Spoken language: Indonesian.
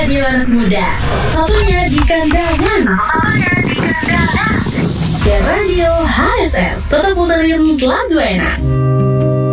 radio anak muda. Satunya di kandangan. Dan radio HSS tetap puterin lagu enak.